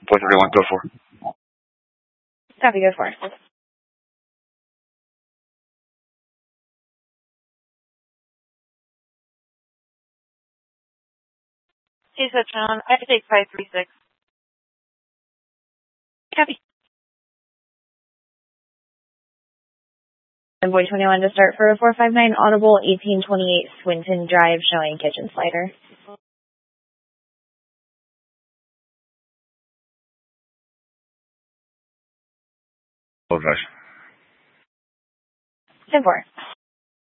431, go for. Copy, go for it. C-section on, I take 536. Copy. Envoy 21 to start for 459 Audible 1828 Swinton Drive showing kitchen slider. Apologize. 10-4.